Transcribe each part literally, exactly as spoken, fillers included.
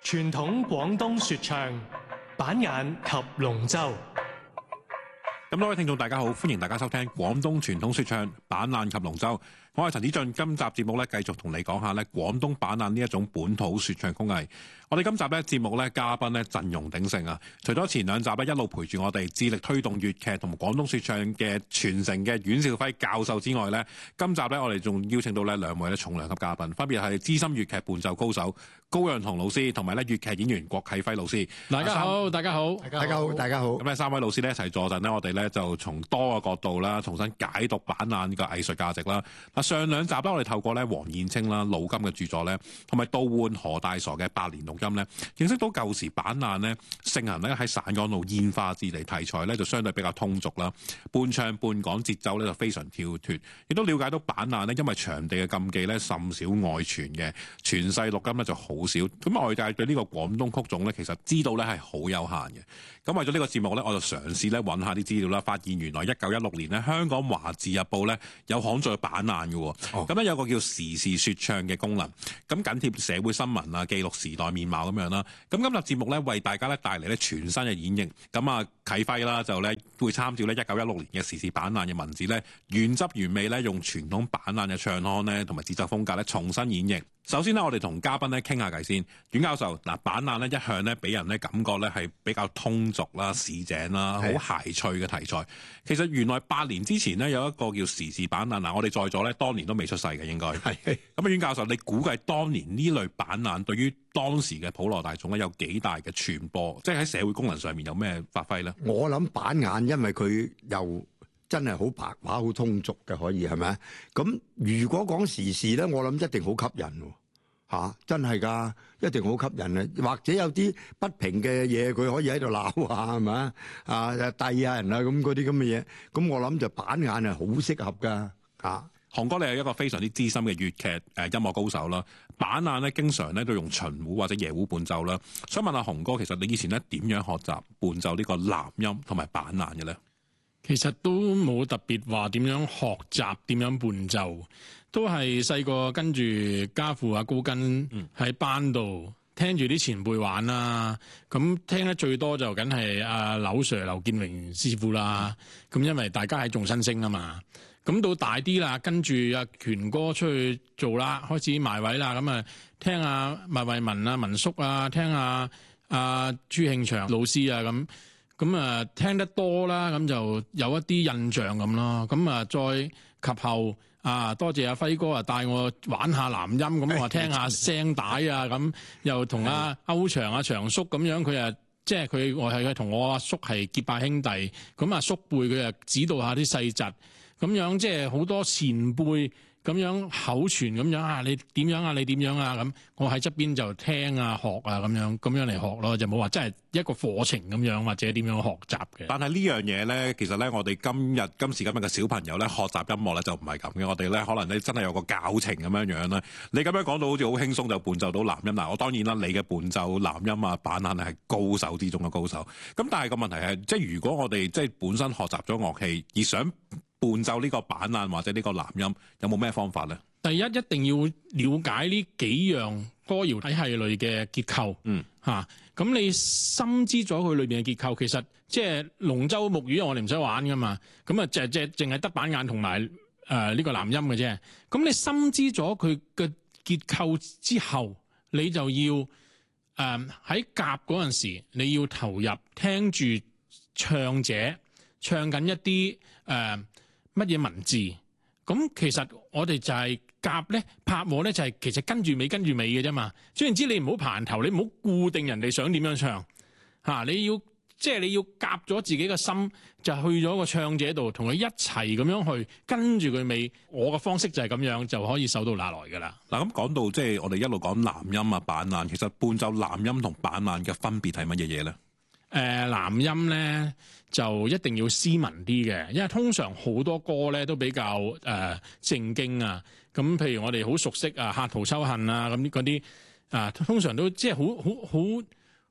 傳統廣東說唱，板眼及龍舟。 咁多位聽眾大家好，歡迎大家收聽廣東傳統說唱板眼及龍舟。我係陳子俊，今集節目咧繼續同你講下咧廣東板眼呢一種本土說唱工藝。我哋今集咧節目咧嘉賓咧陣容鼎盛啊！除咗前兩集咧一路陪住我哋致力推動粵劇同埋廣東說唱嘅傳承嘅阮兆輝教授之外咧，今集咧我哋仲邀請到咧兩位咧重量級嘉賓，分別係資深粵劇伴奏高手高讓彤老師同埋咧粵劇演員郭啟輝老師。 大家好，大家好， 大家好，大家好。 咁咧三位老師咧一齊坐陣咧，我哋咧就從多個角度啦，重新解讀板眼呢個藝術價值啦。嗱，上兩集咧我哋透過咧黃燕青啦、老金嘅著作咧，同埋杜煥何大傻嘅百年錄音咧，認識到舊時板眼咧盛行咧喺省港路煙花之地，題材咧就相對比較通俗啦，半唱半講節奏咧就非常跳脫，亦都了解到板眼咧因為場地嘅禁忌咧甚少外傳嘅，傳世錄音咧就好少，咁外界對呢個廣東曲種咧其實知道咧係好有限嘅。咁為咗呢個節目咧，我就嘗試咧揾下啲資料啦，發現原來一九一六年咧香港華字日報咧有刊載板眼嘅喎，咁咧、哦、有個叫時事說唱嘅功能，咁緊貼社會新聞啊，記錄時代面貌咁樣啦。咁今日節目咧為大家咧帶嚟咧全新嘅演繹，咁啊啟輝啦就咧會參照咧一九一六年嘅時事板眼嘅文字咧，原汁原味咧用傳統板眼嘅唱腔咧同埋節奏風格咧重新演繹。首先呢，我哋同嘉賓咧傾下偈先。阮教授，嗱板眼咧一向咧俾人咧感覺咧係比較通俗啦、市井啦、好諧趣嘅題材。其實原來八年之前呢，有一個叫時事板眼，嗱我哋在座咧當年都未出世嘅應該。係。咁啊，阮教授，你估計當年呢類板眼對於當時嘅普羅大眾咧有幾大嘅傳播？即係喺社會功能上面有咩發揮咧？ 我諗板眼，因為佢又真係好白話、好通俗嘅，可以係咪？咁如果講時事咧，我諗一定好吸引喎。嚇、啊！真係㗎，一定好吸引啊！或者有啲不平嘅嘢，佢可以喺度鬧下，係咪啊？啊，遞下人啊，咁嗰啲咁嘅嘢，咁我諗就板眼係好適合㗎。啊， 雄哥，你係一個非常之資深嘅粵劇誒音樂高手啦，板眼咧經常咧都用秦胡或者椰胡伴奏啦。想問下雄哥，其實你以前咧點樣學習伴奏呢個南音同埋板眼嘅咧？ 其實都冇特別話點樣學習點樣伴奏，都係細個跟住家父阿高根喺班度聽住啲前輩玩啦。咁聽得最多就梗係阿柳 Sir 劉建榮師傅啦。咁因為大家喺眾新星啊嘛。咁到大啲啦，跟住阿權哥出去做啦，開始埋位啦。咁啊聽阿麥慧文啊、文叔啊，聽阿阿朱慶祥老師啊咁。咁啊，聽得多啦，咁就有一啲印象咁咯。咁啊，再及後啊，多謝阿輝哥啊，帶我玩下南音，咁我聽下聲帶啊，咁又同阿歐祥阿祥叔咁樣，佢啊，即係佢我係佢同我阿叔係結拜兄弟，咁啊叔輩佢啊指導下啲細侄，咁樣即係好多前輩。咁樣口傳咁樣啊，你點樣啊？你點樣啊？咁我喺側邊就聽啊、學啊咁樣，咁樣嚟學咯，就冇話真係一個課程咁樣或者點樣學習嘅。 但係呢樣嘢咧，其實咧，我哋今日今時今日嘅小朋友咧，學習音樂咧就唔係咁嘅。我哋咧可能咧真係有個教程咁樣樣啦。你咁樣講到好似好輕鬆就伴奏到南音嗱，我當然啦，你嘅伴奏南音啊、板眼係高手之中嘅高手。咁但係個問題係，即係如果我哋即係本身學習咗樂器而想伴奏呢個板眼或者呢個南音，有冇咩方法咧？ 第一，一定要了解呢幾樣歌謠體系類嘅結構。嗯，嚇、啊，咁你深知咗佢裏邊嘅結構，其實即係龍舟木魚，我哋唔使玩噶嘛。咁啊，就就淨係得板眼同埋誒呢個南音嘅啫。咁你深知咗佢嘅結構之後，你就要誒喺夾嗰陣時，你要投入聽住唱者唱緊一啲誒。呃乜嘢文字？咁其實我哋就係夾咧拍和咧，就係其實跟住尾跟住尾嘅啫嘛。總言之，你唔好盤頭，你唔好固定人哋想點樣唱嚇、啊。你要即係、就是、你要夾咗自己嘅心，就去咗個唱者度，同佢一齊咁樣去跟住佢尾。我嘅方式就係咁樣，就可以手到拿來㗎啦。 嗱，咁講到即係我哋一路講南音啊、板眼，其實伴奏南音同板眼嘅分別係乜嘢嘢咧？誒、 呃，南音咧。就一定要斯文啲嘅，因為通常好多歌咧都比較誒、呃、正經啊。咁譬如我哋好熟悉啊，客途秋恨啊，咁嗰啲啊，通常都即係好好好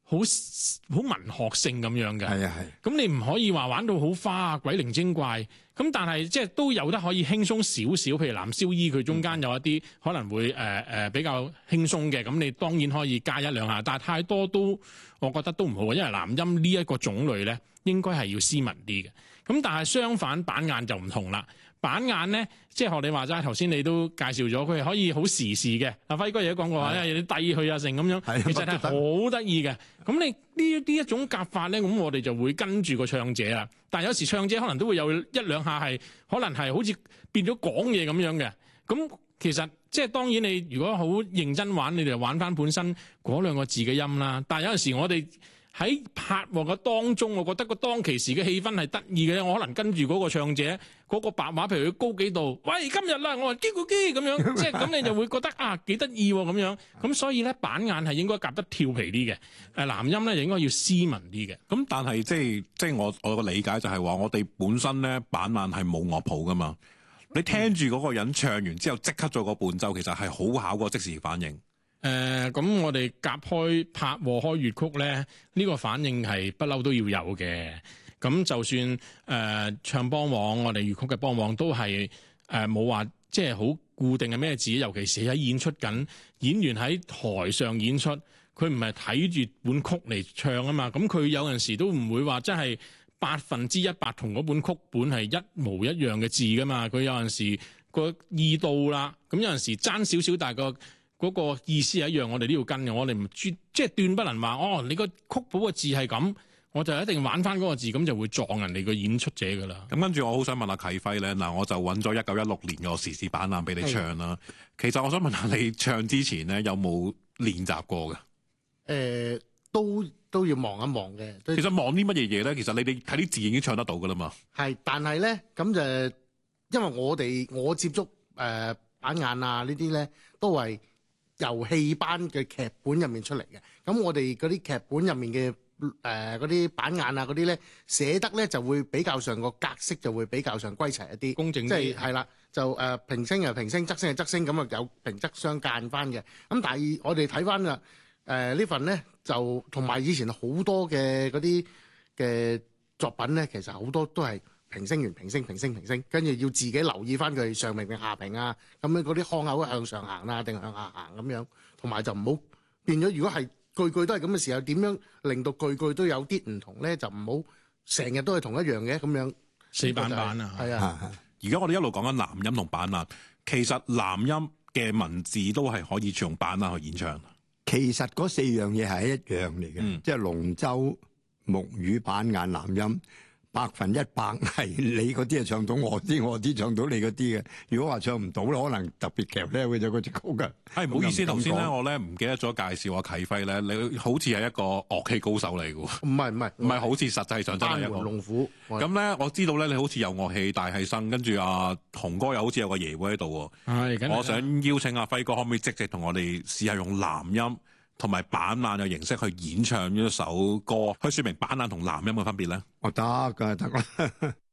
好好文學性咁樣嘅。 係啊係。 咁你唔可以話玩到好花啊，鬼靈精怪。咁但係即係都有得可以輕鬆少少，譬如藍燒衣佢中間有一啲可能會誒誒、呃、比較輕鬆嘅，咁你當然可以加一兩下，但係太多都我覺得都唔好，因為南音呢一個種類咧應該係要斯文啲嘅。咁但係相反板眼就唔同啦。板眼咧，即係學你話齋，頭先你都介紹咗，佢係可以好時事嘅。阿輝哥亦都講過話，有啲低佢啊，成咁樣，其實係好得意嘅。咁你呢呢一種夾法咧，咁我哋就會跟住個唱者啦。但係有時唱者可能都會有一兩下係，可能係好似變咗講嘢咁樣嘅。咁其實即係當然，你如果好認真玩，你哋玩翻本身嗰兩個字嘅音啦。但係有陣時我哋喺拍和嘅當中，我覺得個當其時嘅氣氛係得意嘅。我可能跟住嗰個唱者嗰、嗰個白話，譬如佢高幾度，喂今日啦，我話機個機咁樣，即係咁你就會覺得啊幾得意喎咁樣。咁所以咧板眼係應該夾得跳皮啲嘅，誒南音咧就應該要斯文啲嘅。 咁但係即係即係我我個理解就係話，我哋本身咧板眼係冇樂譜噶嘛。你聽住嗰個人唱完之後，即刻做個伴奏，其實係好考個即時反應。 誒咁、呃、我哋夾開拍和開粵曲咧，呢、呢個反應係不嬲都要有嘅。咁就算誒、呃、唱幫簧，我哋粵曲嘅幫簧都係誒冇話即係好固定嘅咩字，尤其是喺演出緊演員喺台上演出，佢唔係睇住本曲嚟唱啊嘛。咁佢有陣時都唔會話真係百分之一百同嗰本曲本係一模一樣嘅字噶嘛。佢有陣時個意到啦，咁有陣時爭少少，但係個嗰個意思係一樣，我哋都要跟嘅。我哋唔專即係斷不能話哦，你個曲譜嘅字係咁，我就一定玩翻嗰個字，咁就會撞人哋個演出者噶啦。 咁跟住我好想問下啟輝咧，嗱我就揾咗一九一六年個時事板眼俾你唱啦。的其實我想問下你唱之前咧有冇練習過嘅？誒、 呃，都都要望一望嘅。 其實望啲乜嘢嘢咧？其實你哋睇啲字已經唱得到噶啦嘛。 係，但係咧咁就因為我哋我接觸誒、呃、板眼啊呢啲咧都係由戲班嘅劇本入面出嚟嘅，咁我哋嗰啲劇本入面嘅誒嗰啲板眼啊嗰啲咧寫得咧就會比較上個格式就會比較上歸齊一啲， 公正啲， 即係係啦，就誒、呃、平聲係平聲，側聲係側聲，咁啊有平側相間翻嘅。咁但係我哋睇翻啦，誒、呃、呢份咧就同埋以前好多嘅嗰啲嘅作品咧，其實好多都係平聲完平聲平聲平聲，跟住要自己留意翻佢上平定下平啊，咁樣嗰啲腔口向上行啊定向下行咁樣，同埋就唔好變咗。如果係句句都係咁嘅時候，點樣令到句句都有啲唔同咧？就唔好成日都係同一樣嘅咁樣。 四板板啊， 係啊。 而家我哋一路講緊南音同板眼，其實南音嘅文字都係可以用板眼去演唱。 其實嗰四樣嘢係一樣嚟嘅， 嗯、 即係龍舟、木魚、板眼、南音。百分一百係你嗰啲係唱到我啲，我啲唱到你嗰啲嘅。如果話唱唔到咧，可能特別劇咧會有嗰隻曲嘅。 係唔好意思，頭先咧我咧唔記得咗介紹阿啟輝咧，你好似係一個樂器高手嚟嘅喎。 唔係唔係唔係好似實際上真係一個。 班門弄斧。 咁咧我知道咧，你好似有樂器大係生，跟住阿洪哥又好似有個爺會喺度喎。係，我想邀請阿輝哥，可唔可以即席同我哋試下用南音同埋板眼嘅形式去演唱呢一首歌，去説明板眼同南音嘅分別咧？ 我得㗎，得啦。